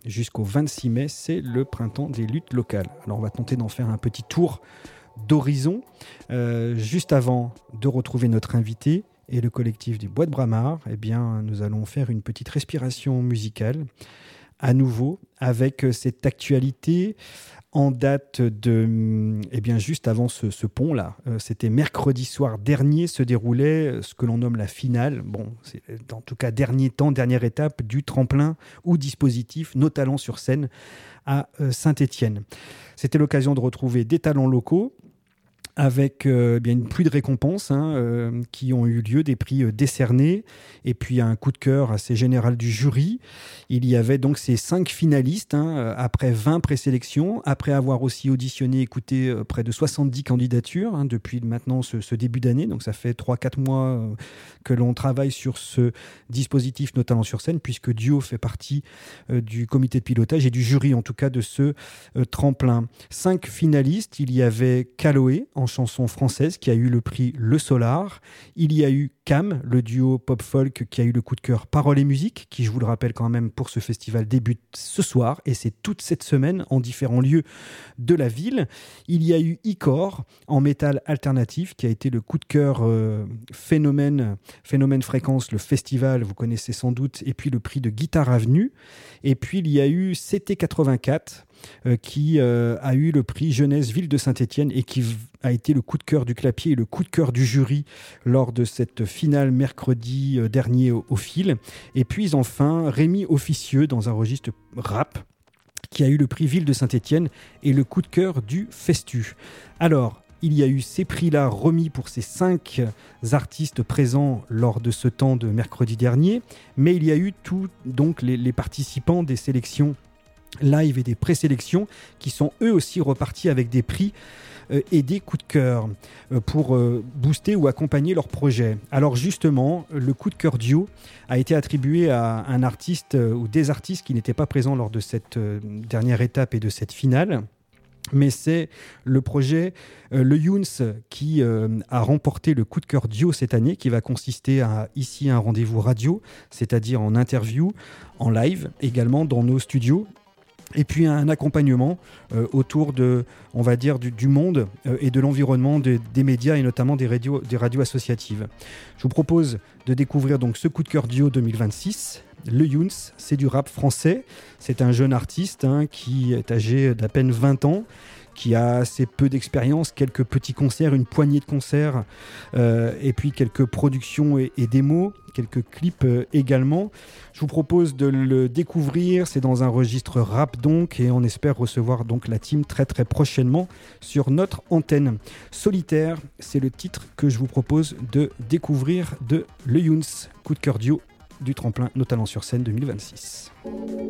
jusqu'au 26 mai, c'est le printemps des luttes locales. Alors on va tenter d'en faire un petit tour d'horizon, juste avant de retrouver notre invité et le collectif des Bois de Bramar. Eh bien, nous allons faire une petite respiration musicale à nouveau avec cette actualité en date de, eh bien, juste avant ce pont-là. C'était mercredi soir dernier se déroulait ce que l'on nomme la finale. Bon, c'est en tout cas dernière étape du tremplin ou dispositif Nos Talents sur scène à Saint-Étienne. C'était l'occasion de retrouver des talents locaux avec bien une pluie de récompenses qui ont eu lieu, des prix décernés, et puis un coup de cœur assez général du jury. Il y avait donc ces 5 finalistes, après 20 présélections, après avoir aussi auditionné, écouté près de 70 candidatures depuis maintenant ce début d'année. Donc ça fait 3-4 mois que l'on travaille sur ce dispositif Nos Talents sur scène, puisque Duo fait partie du comité de pilotage et du jury en tout cas de ce tremplin. 5 finalistes, il y avait Caloé en chanson française qui a eu le prix Le Solar. Il y a eu Cam, le duo pop-folk qui a eu le coup de cœur Paroles et Musique, qui, je vous le rappelle quand même, pour ce festival débute ce soir et c'est toute cette semaine en différents lieux de la ville. Il y a eu Icor en métal alternatif qui a été le coup de cœur Phénomène Fréquence, le festival, vous connaissez sans doute, et puis le prix de Guitare Avenue. Et puis il y a eu CT84 qui a eu le prix Jeunesse Ville de Saint-Étienne et qui a été le coup de cœur du clapier et le coup de cœur du jury lors de cette finale mercredi dernier au fil. Et puis enfin Rémi Officieux dans un registre rap qui a eu le prix Ville de Saint-Étienne et le coup de cœur du Festu. Alors, il y a eu ces prix-là remis pour ces 5 artistes présents lors de ce temps de mercredi dernier, mais il y a eu donc les participants des sélections live et des présélections qui sont eux aussi repartis avec des prix et des coups de cœur pour booster ou accompagner leur projet. Alors justement, le coup de cœur duo a été attribué à un artiste ou des artistes qui n'étaient pas présents lors de cette dernière étape et de cette finale. Mais c'est le projet Le Younes qui a remporté le coup de cœur duo cette année, qui va consister à ici un rendez-vous radio, c'est-à-dire en interview, en live, également dans nos studios. Et puis un accompagnement autour de, on va dire, du monde et de l'environnement des médias et notamment des radios associatives. Je vous propose de découvrir donc ce coup de cœur duo 2026. Le Younes, c'est du rap français. C'est un jeune artiste qui est âgé d'à peine 20 ans, qui a assez peu d'expérience, quelques petits concerts, une poignée de concerts, et puis quelques productions et démos, quelques clips également. Je vous propose de le découvrir, c'est dans un registre rap donc, et on espère recevoir donc la team très très prochainement sur notre antenne. Solitaire, c'est le titre que je vous propose de découvrir de Le Younes, coup de cœur duo du tremplin Nos Talents sur scène 2026.